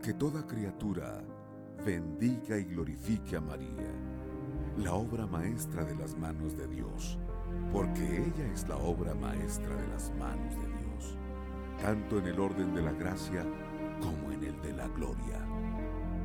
Que toda criatura bendiga y glorifique a María, la obra maestra de las manos de Dios, porque ella es la obra maestra de las manos de Dios, tanto en el orden de la gracia como en el de la gloria.